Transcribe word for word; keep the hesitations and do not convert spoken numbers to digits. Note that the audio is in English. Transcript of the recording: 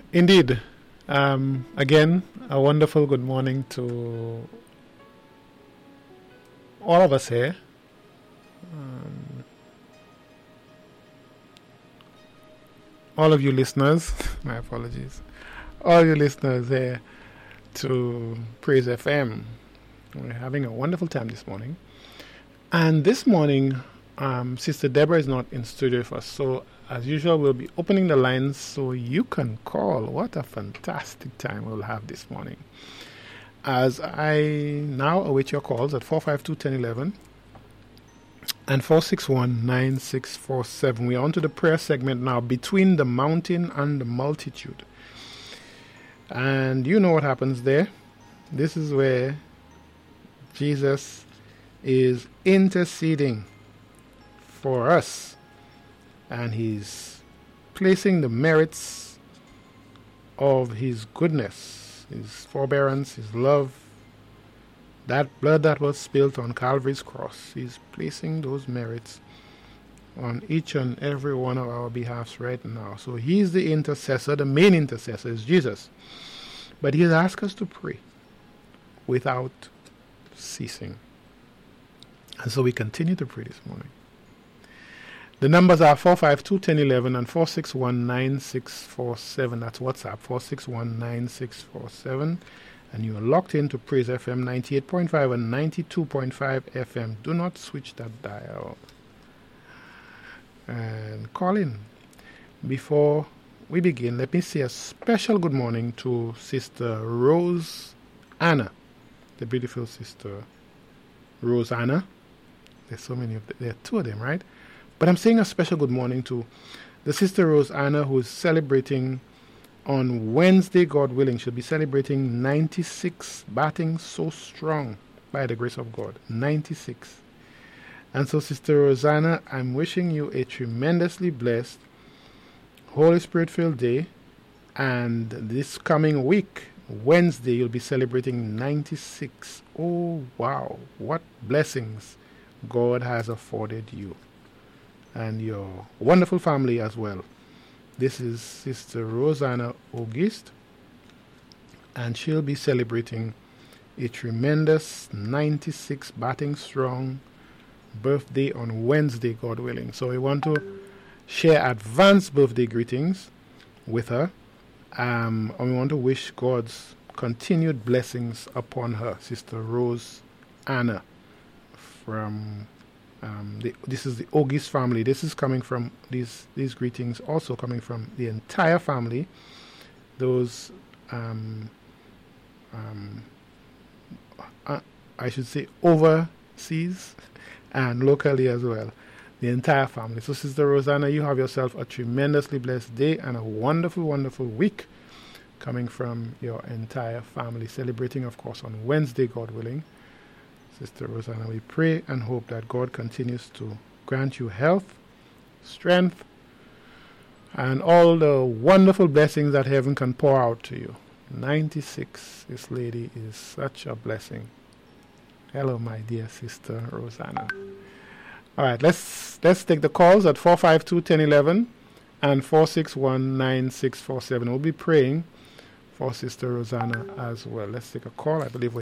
Indeed. Um, again, a wonderful good morning to all of us here. Um, all of you listeners, my apologies, all you listeners here to Praise F M. We're having a wonderful time this morning. And this morning, um, Sister Deborah is not in studio with us, so as usual, we'll be opening the lines so you can call. What a fantastic time we'll have this morning. As I now await your calls at four five two, one zero one one and four six one, nine six four seven. We're on to the prayer segment now, Between the Mountain and the Multitude. And you know what happens there. This is where Jesus is interceding for us. And he's placing the merits of his goodness, his forbearance, his love, that blood that was spilled on Calvary's cross. He's placing those merits on each and every one of our behalves right now. So he's the intercessor. The main intercessor is Jesus. But he has asked us to pray without ceasing. And so we continue to pray this morning. The numbers are four five two, one zero one one and four six one, nine six four seven. That's WhatsApp, four six one, nine six four seven. And you are locked into Praise F M ninety-eight point five and ninety-two point five F M. Do not switch that dial. And call in. Before we begin, let me say a special good morning to Sister Rose Anna, the beautiful Sister Rose Anna. There's so many of them. There are two of them, right? But I'm saying a special good morning to the Sister Rose Anna, who is celebrating on Wednesday, God willing. She'll be celebrating ninety-six, batting so strong by the grace of God. ninety-six. And so, Sister Rosanna, I'm wishing you a tremendously blessed, Holy Spirit-filled day. And this coming week, Wednesday, you'll be celebrating ninety-six. Oh, wow. What blessings God has afforded you and your wonderful family as well. This is Sister Rosanna Auguste, and she'll be celebrating a tremendous ninety-six batting strong birthday on Wednesday, God willing. So we want to share advanced birthday greetings with her, um, and we want to wish God's continued blessings upon her, Sister Rose Anna from Um, the, this is the Auguste family. This is coming from these these greetings, also coming from the entire family. Those, um, um, uh, I should say, overseas and locally as well. The entire family. So, Sister Rosanna, you have yourself a tremendously blessed day and a wonderful, wonderful week coming from your entire family. Celebrating, of course, on Wednesday, God willing. Sister Rosanna, we pray and hope that God continues to grant you health, strength, and all the wonderful blessings that heaven can pour out to you. ninety-six, this lady is such a blessing. Hello, my dear Sister Rosanna. All right, let's let's take the calls at four five two, one zero one one and four six one, nine six four seven. We'll be praying for Sister Rosanna as well. Let's take a call. I believe we